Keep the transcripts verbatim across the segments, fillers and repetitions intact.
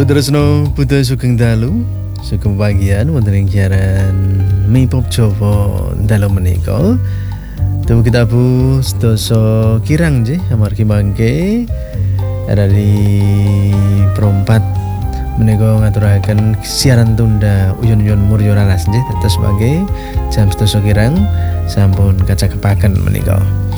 Sutresno Buddha Sugeng Dalu sugeng bagian wonten ing siaran Mi Pop Jawa dalu menika. Tubuh kita bu sedoso kirang nggih amargi mangke dari perempat menika ngaturaken siaran tunda uyun-uyun muryo raras nggih tetes mangke jam sedoso kirang sampun kacakepaken menika.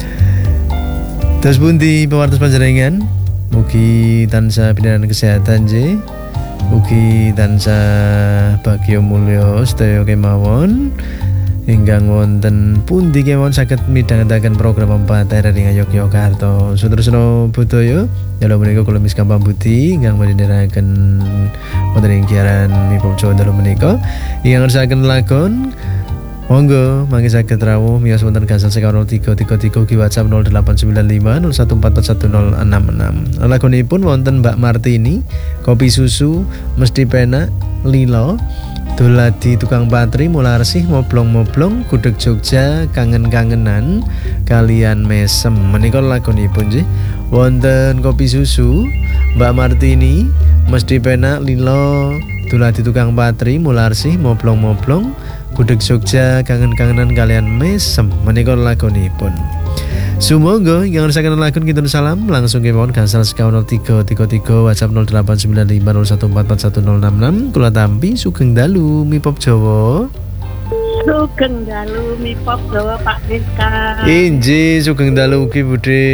Terus pundi pewartos panjenengan? Mugi tansah pinanan kesehatan nggih. Mugi tansah bagya mulya sedaya kemawon. Ingkang wonten pundi kemawon saged midhangetaken program empat R R I Yogyakarta. Sutresna budaya dalu menika kula Miss Kampang Budi ingkang midhangetaken wonten ing siaran Mi Pop Jawa dalu menika. Ingkang ngersakaken lakon monggo mangke saged rawuh miyos wonten gangsal sekawan nol tiga tiga tiga ugi WhatsApp nol delapan sembilan lima nol satu empat empat satu nol enam enam. Lagunipun wonten Mbak Martini, kopi susu mesti penak lilo, doladi tukang patri mularsih moblong-moblong gudeg Jogja kangen-kangenan kalian mesem. Menika lagunipun nggih. Wonten kopi susu Mbak Martini mesti penak lilo, doladi tukang patri mularsih moblong-moblong gudeg Jogja kangen-kangenan kalian mesem. Menika lagunipun. Sumangga yang ngersakaken lagun kinten salam langsung kemawon gangsal sekawan nol tiga tiga tiga WhatsApp nol delapan sembilan lima nol satu empat empat satu nol enam enam. Kula tampi sugeng dalu Mi Pop Jawa. Sugeng dalu Mi Pop Jawa Pak Rizka. Inji sugeng dalu ugi Budhe.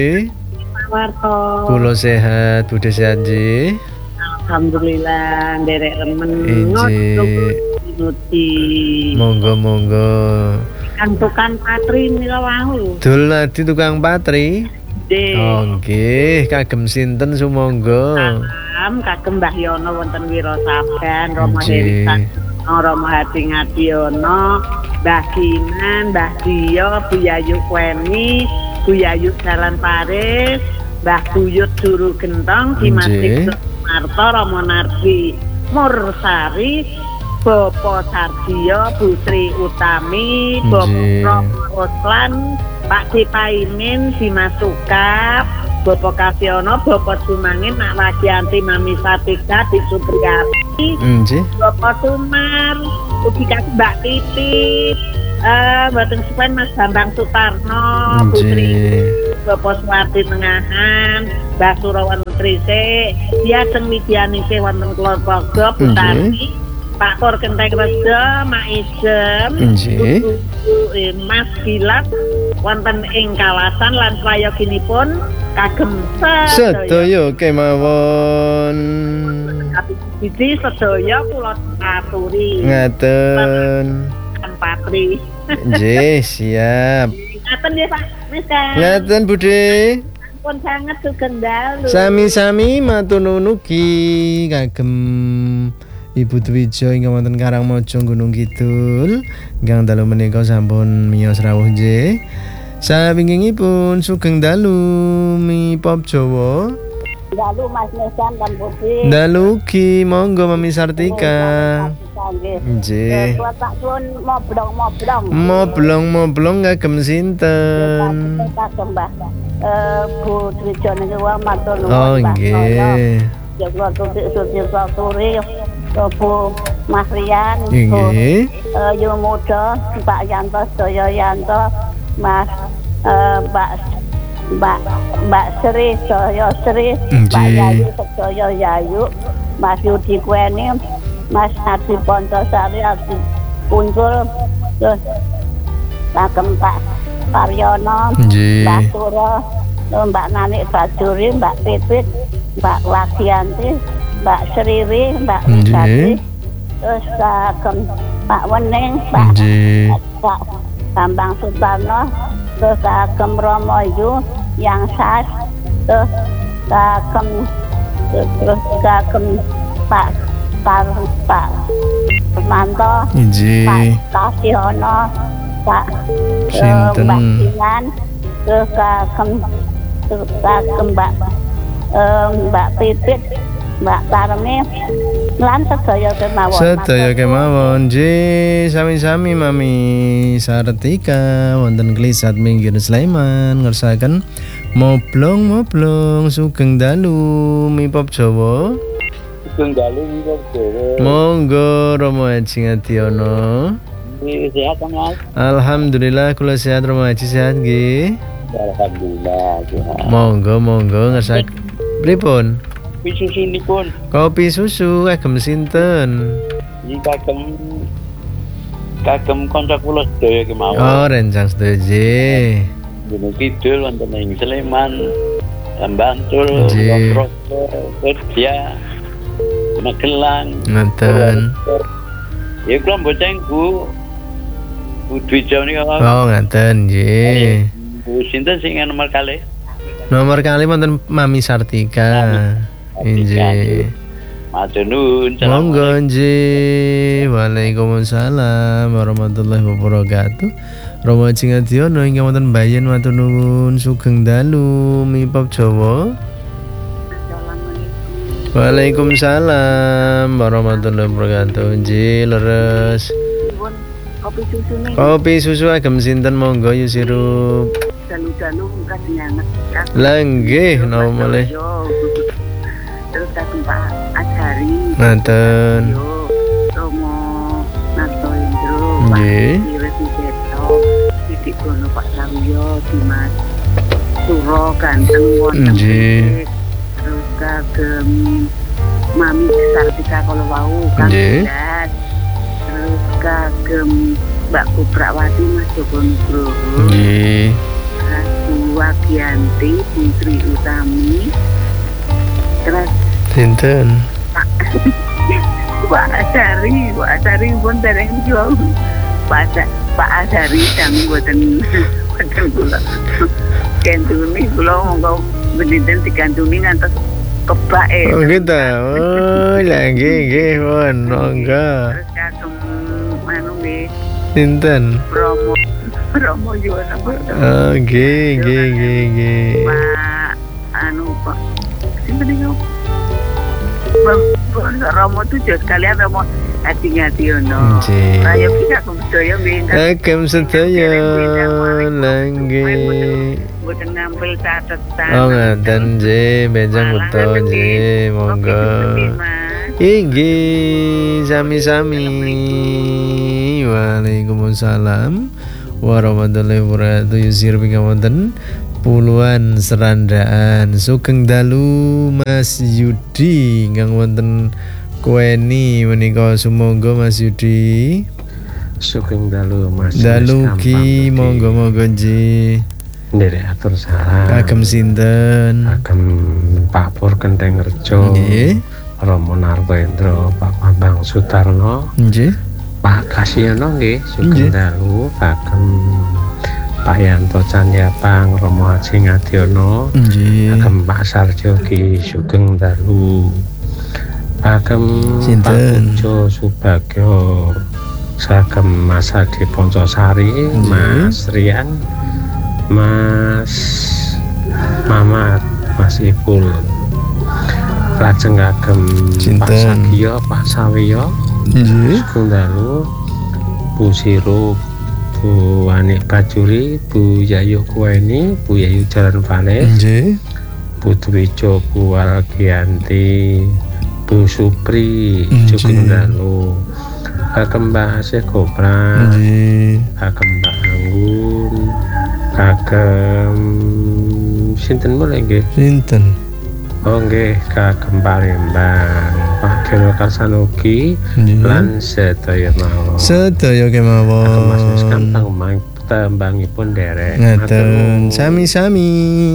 Warto. Kula sehat, Budhe sehat nggih. Alhamdulillah nderek remen. Inji. Nuti. Monggo monggo. Kantukan patri nila wau. Doladi tukang patri. Nggih. Oh nggih, kagem sinten sumangga? Salam kagem Mbah Yono wonten Wirasaban, Rama Nggih. Heritan, Rama Hati Ngadiono, Mbah Kinan, Mbah Dio, Bu Yayu Kweni, Bu Yayu Jalan Paris, Mbah Buyut Juru Gentong, Dimasik Marto, Rama Nardi Mursari, Bopo Sardio, Bu Sri Utami, Bopo Roslan, Pak Dipaimin, Dimas Sukap, Bopo Kasiono, Bopo Sumangin, Nak Wagianti, Mami Satika, di Supriyati, Bopo Sumar, ugi kasih Mbak Titi, uh, Batung Supen Mas Bambang Sutarno, Putri, Bopo Suwardi Tengahan, Mbak Surawan Trise, dia Seng Widianise wonten Klorpogo, Putari, Pak Kor Kenteng Rejo, Mak Ijem, Mas Gilat, wonten ing kawasan lan prayoginipun kagem sedaya kemawon. Jadi sedaya kula aturi. Ngaten. Kan Patri. Nggih, siap. Ngaten nggih Pak Miska. Ngaten Budhe. Pun sanget sugeng dalu. Sami-sami matur nuwun ugi kagem Ibu Dwijo ingkang wonten Karangmojo Gunung Kidul ingkang dalu menika sampun miyos rawuh nggih. Sawingkingipun sugeng dalu Mi Pop Jawa. Dalu Mas Nesan dan Putri. Dalu ugi monggo Mami Sartika. Nggih. Bapak pun moblong-moblong. Moblong-moblong kagem sinten? Kagem Mbah eh Bu Dwijo niku matur nuwun. Oh nggih. Jawa Tutik Sutirta Turi. Bu Mas Rian, Bu uh, Yumuda, Pak Yanto, Soyo Yanto, Mas uh, Mbak Mbak Mbak Sri, Soyo Sri, Pak Yayu, Soyo Yayu, Mas Yudi Kweni, Mas Adi Pontosari, Adi Punjul, terus kagem Pak Karyono, Mbak Suro, Mbak Nanik Bajuri, Mbak Pipit, Mbak Wagianti, Mbak Sriwi, Mbak Wisati, terus kagem Pak Wening, Pak Pak Bambang Sutarno, terus kagem Romo Yu, yang Sas, terus kagem terus kagem Pak Pak Pak Manto, Pak Kasiono, Pak uh, Mbak Sinan, terus kagem terus kagem Mbak uh, Mbak Pipit, Mbak Tarmi lan sedaya kemawon. Sedaya kemawon nggih, sami-sami Mami Sartika wonten Klisat Minggir Sleman ngersakaken moblong-moblong sugeng dalu Mi Pop Jawa. Sugeng dalu Mipop Jawa. Monggo Romo Haji Ngadiono. Nggih, sehat kan Mas? Alhamdulillah kula sehat, Romo Haji sehat nggih. Alhamdulillah sehat. Monggo monggo ngersak pripun? Kopi susu nipun. Kopi susu kagem sinten? Iki kagem kagem kanca kula sedaya kemawon. Oh, rencang sedaya nggih. Gunung Kidul wonten ing Sleman, Bantul, Nggih. Lombok, Kerja, Magelang. Ngoten. Ya kula mboceng Bu. Bu Dwija nika. Oh, ngoten nggih. Bu sinten sing nomor kalih? Nomor kali wonten Mami Sartika. Inggih. Matur nuwun. Monggo nggih. Waalaikumsalam warahmatullahi wabarakatuh. Romo Haji Ngadiono ingkang wonten Bayen matur nuwun sugeng dalu Mipop Jawa. Waalaikumsalam warahmatullahi wabarakatuh. Nggih, leres. Kopi susu nih. Kopi susu agem sinten monggo yu sirup. Dalu-dalu muka nyanget. Lah nggih, napa malih? Terus kagem Pak Ajari. Ngoten. Yo, Romo Narto Indro. Nggih. Titik kono Pak Lawyo, Dimas Suro ganteng wonten. Nggih. Terus kagem Mami Sartika kalau wau Kang Nggih. Dad. Terus kagem Mbak Kubrawati Mas Joko Nugroho. Nggih. Ratu Wagianti Putri Utami. Terus Sinten? Pak Asari, Pak Asari pun dereng jual. Pak Asari, Pak Asari sang buatan buatan gula. Kantuni gula monggo benditen dikantuni ngantos kebak eh. Oh kita, oh lagi nggih pun monggo. Terus kagem anu nggih Sinten? promo promo jual apa? Oh nggih nggih nggih nggih. Pak anu Pak sinten iki? Bang Romo tuh jauh sekalian Romo hati-hati ono. Nggih. Ayo kita kumstoyo bintang. Agem sedaya langgih. Boten ngambil catatan. Oh ngaten nggih, benjang beto nggih, monggo. Inggih, sami-sami. Waalaikumsalam warahmatullahi wabarakatuh. Yusir pingamonten puluhan serandaan sugeng dalu Mas Yudi ingkang wonten Kueni menika sumangga Mas Yudi. Sugeng dalu Mas. Dalu ki monggo-monggo nggih. Nderek atur salam. Kagem sinten? Kagem Pak Pur Kenteng Rejo. Nggih. Romo Nartendra, Pak Bambang Sutarno, Nggih. Pak Kasyono nggih sugeng dalu kagem Pak Yanto Canyapang, Romo Haji Ngadiono, Nggih. kagem Pak Sarjogi sugeng dalu. Kagem Pak Sinten? Pujo Subagyo, kagem Mas Adi Poncosari, Mas Rian, Mas Mamat, Mas Ipul. Lajeng kagem Pak Sinten? Sagiyo, Pak Sawiyo, Nggih. sugeng dalu. Bu Sirup, Bu Wanik Bajuri, Bu Yayu Kueni, Bu Yayu Jalan Vales, Nggih. Bu Dwijo, Bu Walgianti, Bu Supri, Nggih. sugeng dalu. Kagem Mbak Asih Kopra, Nggih. kagem Mbak Anggun, kagem sinten mulai nggih? Sinten? Oh nggih, kagem Pak Lembang, Pak Geno Karsanugi, Nggih. lan sedaya mawon. Sedaya kemawon. Kagem Mas Miskan tembang tembangipun derek. Ngaten sami-sami.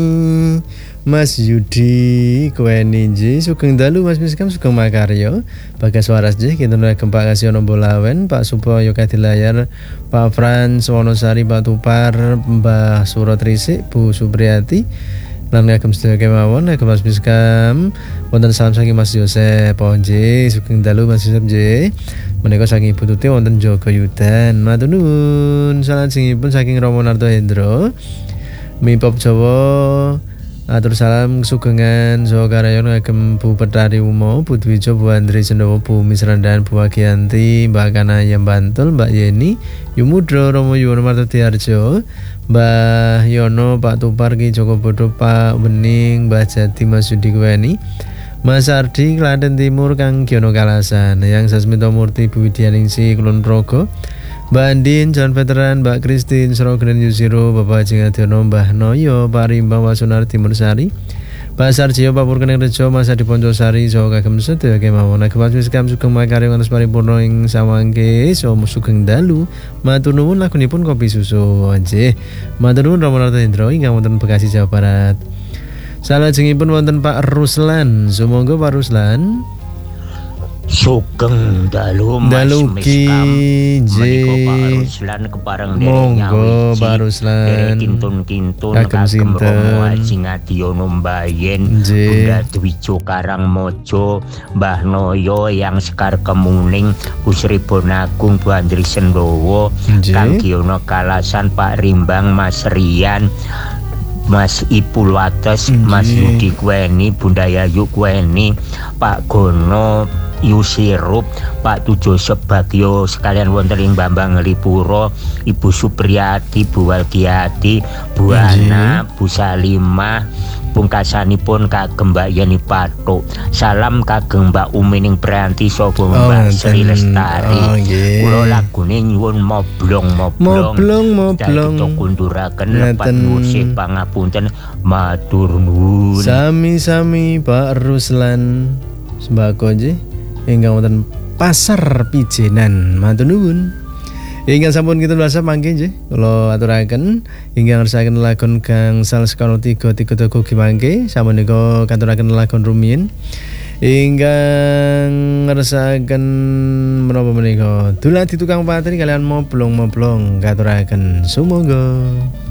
Mas Yudi Kueni nggih sugeng dalu Mas Miskam sugeng makarya Bagas Waras nggih kinten kagem Pak Kasyono Bolawen Pak Supoyo Kadilayar Pak Frans Wonosari Pak Tupar Mbah Surotrisik Bu Supriyati lan kagem sedaya kemawon kagem Mas Miskam wonten salam saking Mas Yosef oh nggih sugeng dalu Mas Yosef nggih menika saking Ibu Tuti wonten Jogayudan matur nuwun salajengipun saking Romo Nartohendra Mipop Jawa. Atur salam sugengan saha karayan kagem Bu Petari Umo, Bu Dwijo, Bu Andri Sendowo, Bu Misrandan, Bu Wagianti, Mbak Kanayam Bantul, Mbak Yeni, Yumudro, Romo Yuwono Martodiarjo, Mbah Yono, Pak Tupar Ki Joko Bodo, Pak Bening, Mbah Jati Mas Yudi Kueni, Mas Ardi Klaten Timur Kang Giono Kalasan, yang Sasmito Murti Bu Widyaningsi Kulon Progo, Mbak Andin Jalan Veteran, Mbak Christine Srogenen Yusiro, Bapak Jengadiono, Mbah Noyo Parimbang Wasunar Timur Sari, Pak Sarjio Pak Purkeneng Rejo, Mas Adi Poncosari, Jawa Kagem Sedaya kemawon Agemas Wiskam Sugeng Makarya ngantos paripurna ing samangke Saha Sugeng Dalu. Matur nuwun lagunipun Kopi Susu. Nggih. Matur nuwun Rama Hendro ingkang wonten Bekasi Jawa Barat. Salajengipun wonten Pak Ruslan. Sumangga Pak Ruslan. Sugeng Dalu Dalu ki menika Pak Ruslan kepareng monggo Pak Ruslan kintun-kintun kagem sinten Jingadiono Mbayen Bunda Dwijo Karangmojo Mbah Noyo yang Sekar Kemuning Pusri Bonagung Bu Andri Sendowo Kang Giono Kalasan Pak Rimbang Mas Rian Mas Ipul Wates, Mas Yudi Kweni, Bunda Yayu Kweni, Pak Gono Yusirup, Pak Tujo Sebagyo sekalian wonten ing Bambang Lipuro, Ibu Supriyati, Bu Walgiati, Bu Ana, Bu Salimah, pungkasanipun kagem Mbak Yeni Patuk. Salam kagem Mbak Umining Prianti saha Mbak Sri Lestari. Kula lagune nyuwun moblong-moblong. Moblong-moblong. Kita kunduraken lepat musik pangapunten matur nuwun. Sami-sami Pak Ruslan sembako nggih ingkang wonten Pasar Pijenan. Matur nuwun. Ingkang sampun kita bahasa mangke nggih kula aturaken ingkang ngersakaken lagon gangsal skala tiga tiga tiga mangke sapunika katuraken lagon rumiyin ingkang ngersakaken menapa menika Dulati Tukang Patri kalian moblong-moblong katuraken sumangga.